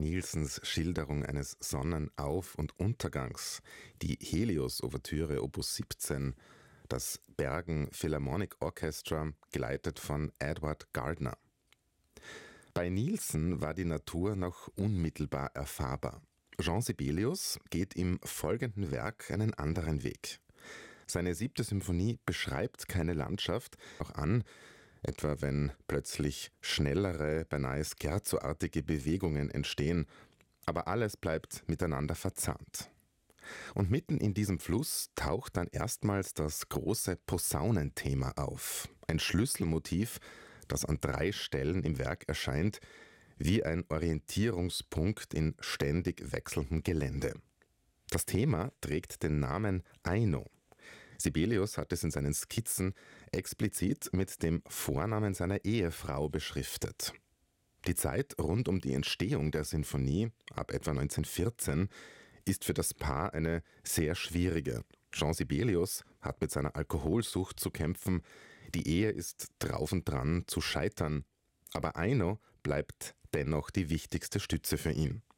Nielsens Schilderung eines Sonnenauf- und Untergangs, die Helios-Ouvertüre Opus 17, das Bergen Philharmonic Orchestra, geleitet von Edward Gardner. Bei Nielsen war die Natur noch unmittelbar erfahrbar. Jean Sibelius geht im folgenden Werk einen anderen Weg. Seine 7. Symphonie beschreibt keine Landschaft, auch an, etwa wenn plötzlich schnellere, beinahe scherzoartige Bewegungen entstehen, aber alles bleibt miteinander verzahnt. Und mitten in diesem Fluss taucht dann erstmals das große Posaunenthema auf, ein Schlüsselmotiv, das an 3 Stellen im Werk erscheint, wie ein Orientierungspunkt in ständig wechselndem Gelände. Das Thema trägt den Namen Aino. Sibelius hat es in seinen Skizzen explizit mit dem Vornamen seiner Ehefrau beschriftet. Die Zeit rund um die Entstehung der Sinfonie, ab etwa 1914, ist für das Paar eine sehr schwierige. Jean Sibelius hat mit seiner Alkoholsucht zu kämpfen, die Ehe ist drauf und dran zu scheitern, aber Aino bleibt dennoch die wichtigste Stütze für ihn.